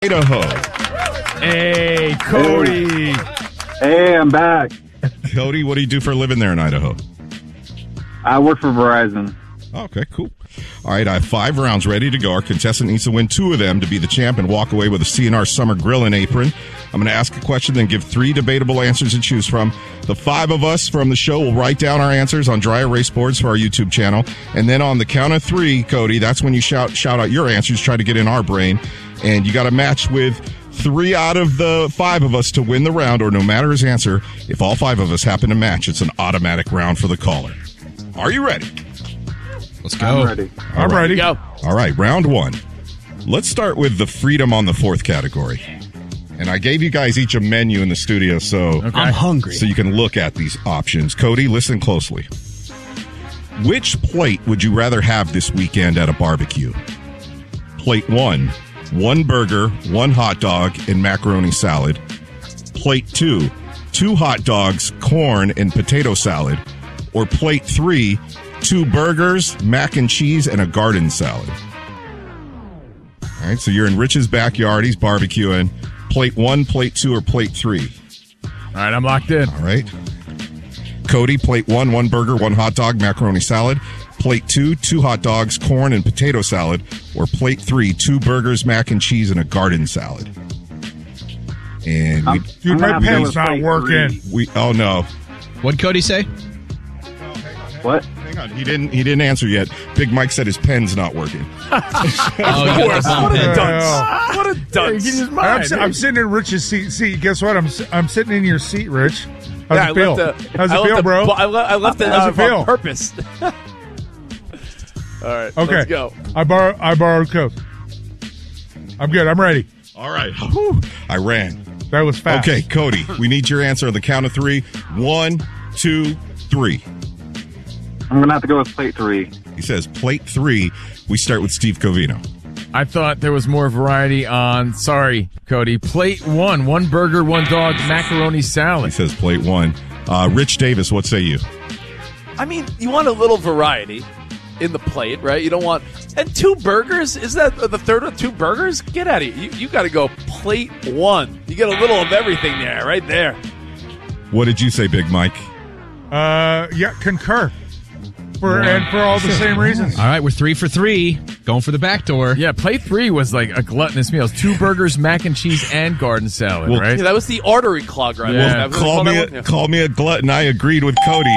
Idaho. Hey, Cody. Hey, I'm back. Cody, what do you do for a living there in Idaho? I work for Verizon. Okay, cool. All right, I have 5 rounds ready to go. Our contestant needs to win 2 of them to be the champ and walk away with a CNR Summer Grillin' apron. I'm going to ask a question, then give 3 debatable answers to choose from. The 5 of us from the show will write down our answers on dry erase boards for our YouTube channel. And then on the count of 3, Cody, that's when you shout out your answers, try to get in our brain. And you got to match with 3 out of the 5 of us to win the round, or no matter his answer, if all 5 of us happen to match, it's an automatic round for the caller. Are you ready? Let's go. I'm ready. I'm ready. Go. All right, round 1. Let's start with the freedom on the 4th category. And I gave you guys each a menu in the studio, so I'm hungry. so you can look at these options. Cody, listen closely. Which plate would you rather have this weekend at a barbecue? Plate 1, 1 burger, 1 hot dog, and macaroni salad. Plate 2, 2 hot dogs, corn, and potato salad. Or plate 3, 2 burgers, mac and cheese, and a garden salad. All right, so you're in Rich's backyard. He's barbecuing. Plate 1, plate 2, or plate 3? All right, I'm locked in. All right. Cody, plate 1, 1 burger, 1 hot dog, macaroni salad. Plate 2, 2 hot dogs, corn, and potato salad. Or plate 3, 2 burgers, mac and cheese, and a garden salad. And Dude, my pen's not working. oh no. What'd Cody say? What? Hang on, he didn't answer yet. Big Mike said his pen's not working. Oh, you got the bump in. What a dunce. I'm sitting in Rich's seat. Guess what? I'm sitting in your seat, Rich. How's it feel? How's it feel, bro? I left it How's it feel? on purpose. All right, Okay. let's go. I borrowed Coke. I'm good. I'm ready. All right. Whew. I ran. That was fast. Okay, Cody, we need your answer on the count of 3. 1, 2, 3. I'm going to have to go with plate 3. He says plate 3. We start with Steve Covino. I thought there was more variety on, sorry, Cody, plate 1, 1 burger, 1 dog, macaroni He salad. says plate 1. Rich Davis, what say you? I mean, you want a little variety in the plate, right? You don't want... And 2 burgers? Is that the third one? 2 burgers? Get out of here. You got to go plate 1. You get a little of everything there, right there. What did you say, Big Mike? Yeah, concur. For all the same reasons. All right, we're 3 for 3. Going for the back door. Yeah, plate 3 was like a gluttonous meal. 2 burgers, mac and cheese, and garden salad, Well, right? Yeah, that was the artery clogger. I Yeah. think. That was what Call me a glutton. I agreed with Cody.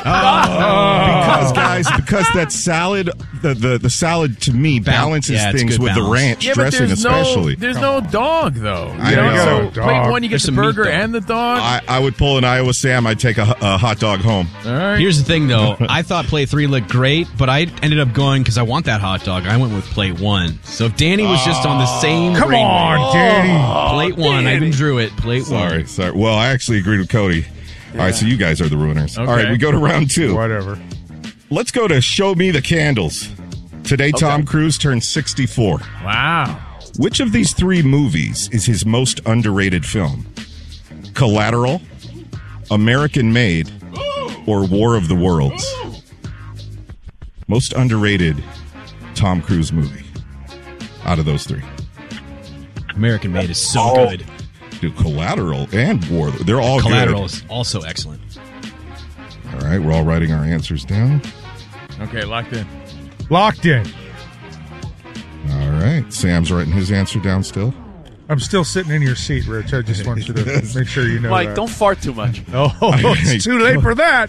Because that salad, the salad to me balances Yeah, it's things good with the balance. ranch Yeah, but dressing, especially. there's no dog, though. I You know. So plate 1, you get There's the some meat, burger though. and the dog. I would pull an Iowa Sam. I'd take a hot dog home. All right. Here's the thing, though. I thought plate 3 looked great, but I ended up going because I want that hot dog. I went with plate 1. So if Danny was just on the same Come ring on, Danny. plate 1. I even drew it. Plate 1. Sorry. Well, I actually agreed with Cody. All right, so you guys are the ruiners. Okay. All right, we go to round 2. Whatever. Let's go to Show Me the Candles. Today, Tom Cruise turned 64. Wow. Which of these 3 movies is his most underrated film? Collateral, American Made, or War of the Worlds? Most underrated Tom Cruise movie out of those 3. American Made is so good. Dude, Collateral and War. They're all Collateral good. is also excellent. All right, we're all writing our answers down. Okay, locked in. Locked in. All right, Sam's writing his answer down still. I'm still sitting in your seat, Rich. I just want you to make sure you know Mike, that. don't fart too much. Oh, it's too late for that.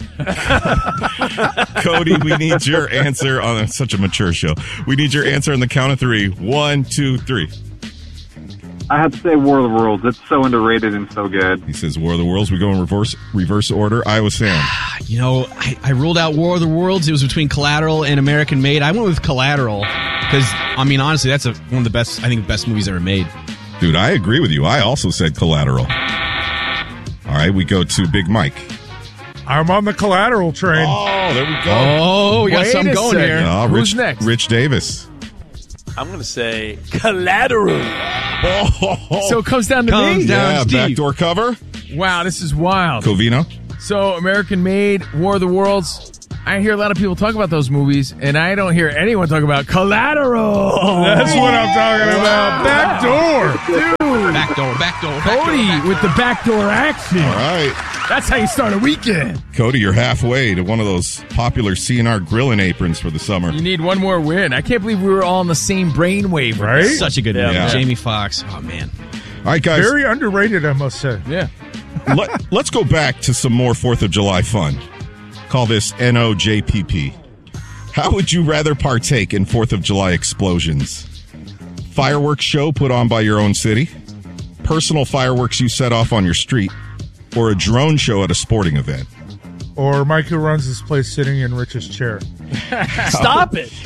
Cody, we need your answer on such a mature show. We need your answer on the count of 3. 1, 2, 3. I have to say War of the Worlds. It's so underrated and so good. He says War of the Worlds. We go in reverse order. Iowa Sam. You know, I ruled out War of the Worlds. It was between Collateral and American Made. I went with Collateral because, I mean, honestly, that's one of the best, I think, the best movies ever made. Dude, I agree with you. I also said Collateral. All right, we go to Big Mike. I'm on the Collateral train. Oh, there we go. Oh, we got Wait something a going second. here. Who's next? Rich Davis. I'm going to say Collateral. So it comes down to Comes me? down. Yeah, Steve. backdoor cover. Wow, this is wild. Covino. So American Made, War of the Worlds. I hear a lot of people talk about those movies, and I don't hear anyone talk about Collateral. That's what I'm talking about. Backdoor. Dude. Backdoor. Cody with the backdoor action. All right. That's how you start a weekend. Cody, you're halfway to one of those popular CNR grilling aprons for the summer. You need one more win. I can't believe we were all on the same brainwave. Right? Such a good movie. Yeah. Jamie Foxx. Oh, man. All right, guys. Very underrated, I must say. Yeah. Let's go back to some more 4th of July fun. Call this NOJPP. How would you rather partake in 4th of July explosions? Fireworks show put on by your own city? Personal fireworks you set off on your street? Or a drone show at a sporting event? Or Mike, who runs this place, sitting in Rich's chair. Stop it.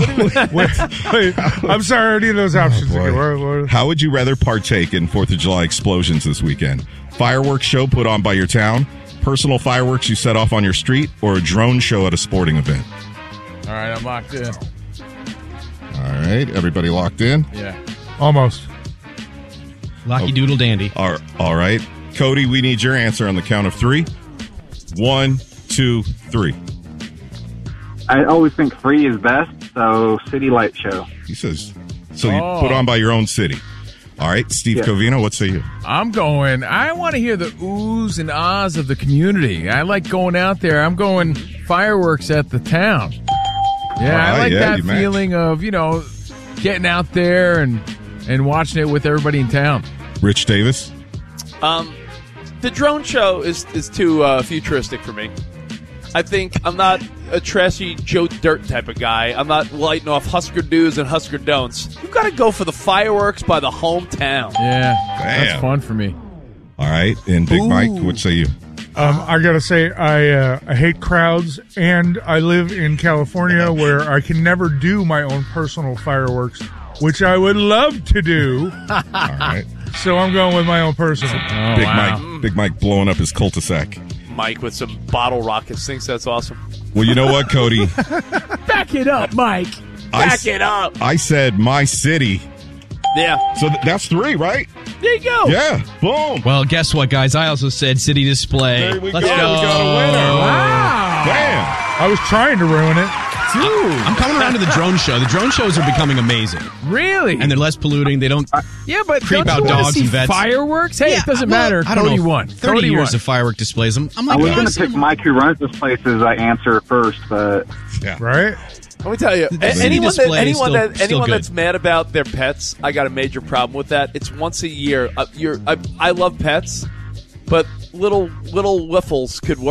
Wait, I'm sorry, any of those options. Boy. How would you rather partake in 4th of July explosions this weekend? Fireworks show put on by your town? Personal fireworks you set off on your street? Or a drone show at a sporting event? All right, I'm locked in. All right, everybody locked in? Yeah. Almost. Locky Doodle Dandy. All right. Cody, we need your answer on the count of 3. 1, 2, 3. I always think free is best, so City Light Show. He says, so you put on by your own city. All right, Steve Covino, what say you? I want to hear the oohs and ahs of the community. I like going out there. I'm going fireworks at the town. Yeah, I like that feeling of, getting out there and watching it with everybody in town. Rich Davis? The drone show is too futuristic for me. I think I'm not a trashy Joe Dirt type of guy. I'm not lighting off Husker do's and Husker don'ts. You've got to go for the fireworks by the hometown. Yeah, that's fun for me. All right, and Big Mike, what say you? I gotta say, I hate crowds, and I live in California where I can never do my own personal fireworks, which I would love to do. All right. So I'm going with my own personal. Big Mike blowing up his cul-de-sac. Mike with some bottle rockets thinks that's awesome. Well, you know what, Cody? Back it up, Mike. Back it up. I said my city. Yeah. So that's 3, right? There you go. Yeah. Boom. Well, guess what, guys? I also said City Display. There we Let's go. go. We got a winner. Wow. Damn. I was trying to ruin it. Dude. I'm coming around to the drone show. The drone shows are becoming amazing. Really? And they're less polluting. They don't don't creep out you wanna dogs see and vets. Fireworks? Hey, it doesn't matter. I don't Cody know. won. 30 Cody years won. of firework displays. I'm I was like, going to pick Mike, who runs this place, as I answer first, but Yeah. Right? Let me tell you, City anyone display is still good. that's mad about their pets, I got a major problem with that. It's once a year. I love pets, but little wiffles could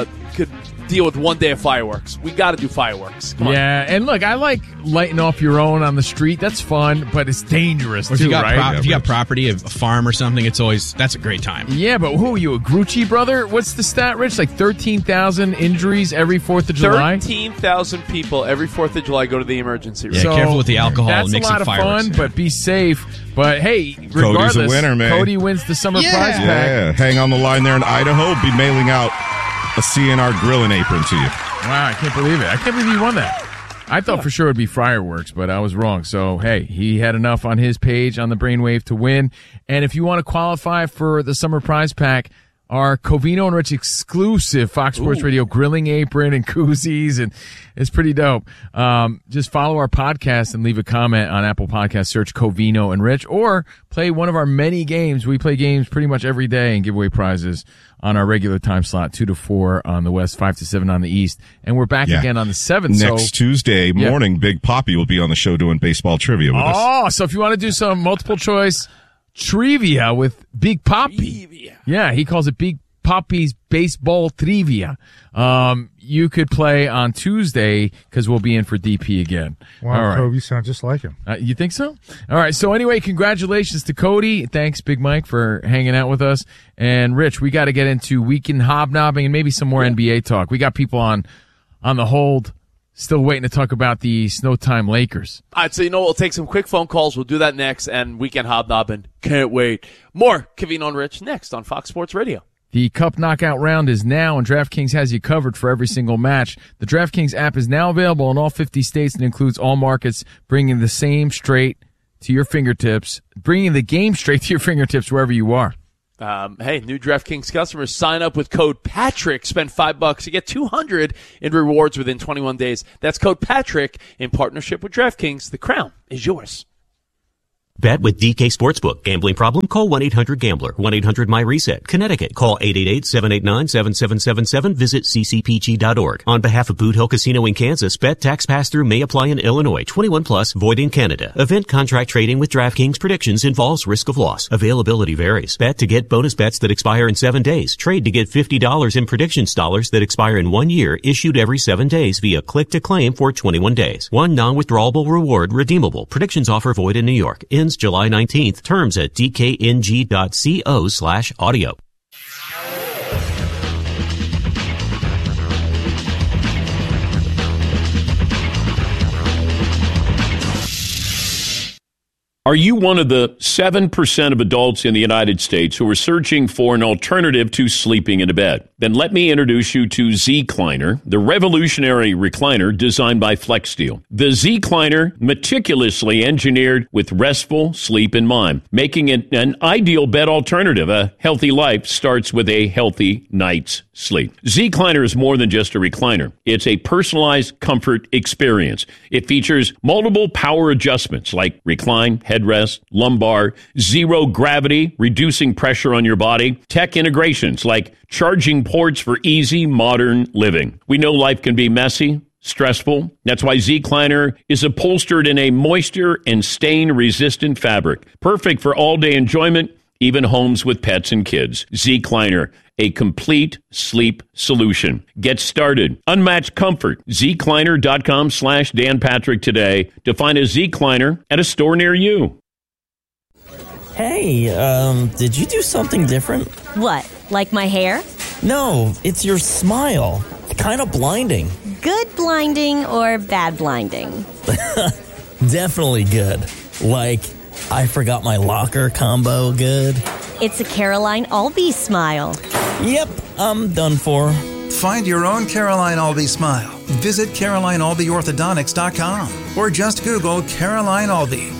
deal with one day of fireworks. We got to do fireworks. Come on. Yeah, and look, I like lighting off your own on the street. That's fun, but it's dangerous Or if too, you got right? if you got property, a farm or something, that's a great time. Yeah, but who are you, a Grucci brother? What's the stat, Rich? Like 13,000 injuries every 4th of July? 13,000 people every 4th of July go to the emergency room. Yeah, careful with the alcohol That's and mixing a lot of fireworks. fun, but be safe. But hey, regardless, Cody's a winner, man. Cody wins the summer prize pack. Yeah. Hang on the line there in Idaho. Be mailing out a CNR grilling apron to you. Wow, I can't believe it. I can't believe you won that. I thought for sure it'd be fireworks, but I was wrong. So, hey, he had enough on his page on the Brainwave to win. And if you want to qualify for the summer prize pack, our Covino and Rich exclusive Fox Sports Radio grilling apron and koozies, and it's pretty dope. Just follow our podcast and leave a comment on Apple Podcasts. Search Covino and Rich, or play one of our many games. We play games pretty much every day and give away prizes on our regular time slot, 2 to 4 on the West, 5 to 7 on the East, and we're back again on the 7th. Next Tuesday morning, Big Poppy will be on the show doing baseball trivia with us. Oh, so if you want to do some multiple choice trivia with Big Poppy. Yeah, he calls it Big Poppy's Baseball Trivia. You could play on Tuesday because we'll be in for DP again. Wow, all right. Cody, you sound just like him. You think so? All right. So anyway, congratulations to Cody. Thanks, Big Mike, for hanging out with us. And Rich, we got to get into weekend hobnobbing and maybe some more NBA talk. We got people on the hold still waiting to talk about the Snowtime Lakers. All right, so we'll take some quick phone calls. We'll do that next, and weekend hobnobbing. Can't wait. More Covino and Rich next on Fox Sports Radio. The Cup Knockout Round is now, and DraftKings has you covered for every single match. The DraftKings app is now available in all 50 states and includes all markets, bringing the game straight to your fingertips wherever you are. Hey, new DraftKings customers, sign up with code Patrick. Spend $5 to get $200 in rewards within 21 days. That's code Patrick in partnership with DraftKings. The crown is yours. Bet with DK Sportsbook. Gambling problem? Call 1-800-GAMBLER. 1-800-MY-RESET. Connecticut. Call 888-789-7777. Visit ccpg.org. On behalf of Boot Hill Casino in Kansas, bet tax pass-through may apply in Illinois. 21 plus, void in Canada. Event contract trading with DraftKings predictions involves risk of loss. Availability varies. Bet to get bonus bets that expire in 7 days. Trade to get $50 in predictions dollars that expire in 1 year, issued every 7 days via click to claim for 21 days. One non-withdrawable reward redeemable. Predictions offer void in New York. Ends July 19th. Terms at dkng.co/audio. Are you one of the 7% of adults in the United States who are searching for an alternative to sleeping in a bed? Then let me introduce you to Zecliner, the revolutionary recliner designed by FlexSteel. The Zecliner, meticulously engineered with restful sleep in mind, making it an ideal bed alternative. A healthy life starts with a healthy night's sleep. Zecliner is more than just a recliner. It's a personalized comfort experience. It features multiple power adjustments like recline, headrest, lumbar, zero gravity, reducing pressure on your body, tech integrations like charging ports for easy modern living. We know life can be messy, stressful. That's why Zecliner is upholstered in a moisture and stain-resistant fabric, perfect for all-day enjoyment, even homes with pets and kids. Zecliner, a complete sleep solution. Get started. Unmatched comfort. Zecliner.com/Dan Patrick today to find a Zecliner at a store near you. Hey, did you do something different? What, like my hair? No, it's your smile. Kind of blinding. Good blinding or bad blinding? Definitely good. Like, I forgot my locker combo good. It's a Caroline Albee smile. Yep, I'm done for. Find your own Caroline Albee smile. Visit CarolineAlbeeOrthodontics.com or just Google Caroline Albee.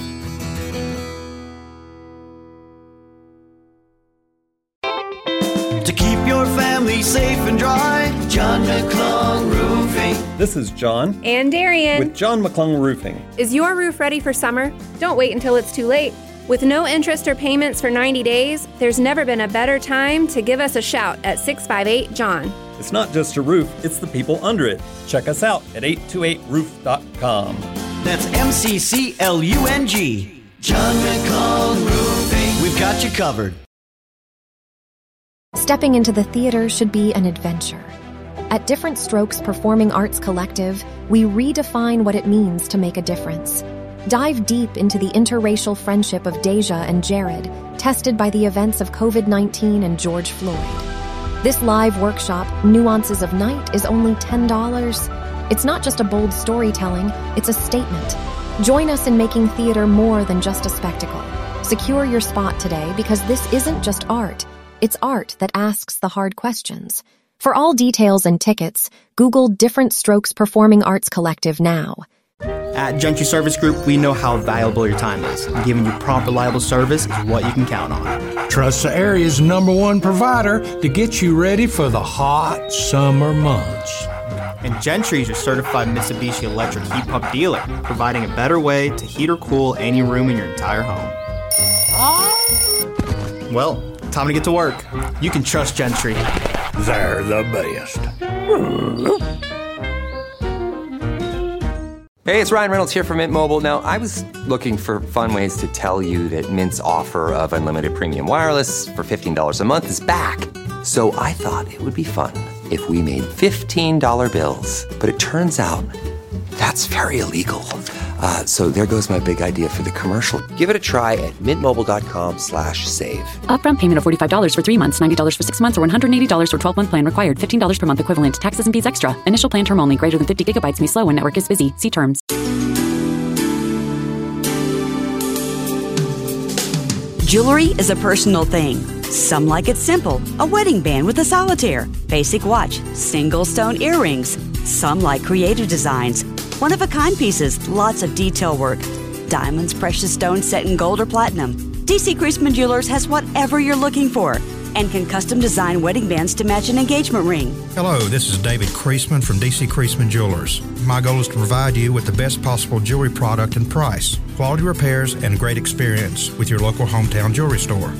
To keep your family safe and dry, John McClung Roofing. This is John. And Darian. With John McClung Roofing. Is your roof ready for summer? Don't wait until it's too late. With no interest or payments for 90 days, there's never been a better time to give us a shout at 658-JOHN. It's not just a roof, it's the people under it. Check us out at 828roof.com. That's MCCLUNG. John McClung Roofing. We've got you covered. Stepping into the theater should be an adventure. At Different Strokes Performing Arts Collective, we redefine what it means to make a difference. Dive deep into the interracial friendship of Deja and Jared, tested by the events of COVID-19 and George Floyd. This live workshop, Nuances of Night, is only $10. It's not just a bold storytelling, it's a statement. Join us in making theater more than just a spectacle. Secure your spot today because this isn't just art. It's art that asks the hard questions. For all details and tickets, Google Different Strokes Performing Arts Collective now. At Gentry Service Group, we know how valuable your time is. Giving you prompt, reliable service is what you can count on. Trust the area's #1 provider to get you ready for the hot summer months. And Gentry is your certified Mitsubishi electric heat pump dealer, providing a better way to heat or cool any room in your entire home. Well, time to get to work. You can trust Gentry. They're the best. Hey, it's Ryan Reynolds here from Mint Mobile. Now, I was looking for fun ways to tell you that Mint's offer of unlimited premium wireless for $15 a month is back. So I thought it would be fun if we made $15 bills. But it turns out that's very illegal. So there goes my big idea for the commercial. Give it a try at mintmobile.com/save. Upfront payment of $45 for 3 months, $90 for 6 months, or $180 for 12-month plan required. $15 per month equivalent. Taxes and fees extra. Initial plan term only. Greater than 50 gigabytes may slow when network is busy. See terms. Jewelry is a personal thing. Some like it simple. A wedding band with a solitaire. Basic watch. Single stone earrings. Some like creative designs. One-of-a-kind pieces, lots of detail work. Diamonds, precious stones set in gold or platinum. DC Creasman Jewelers has whatever you're looking for and can custom design wedding bands to match an engagement ring. Hello, this is David Creasman from DC Creasman Jewelers. My goal is to provide you with the best possible jewelry product and price, quality repairs, and great experience with your local hometown jewelry store.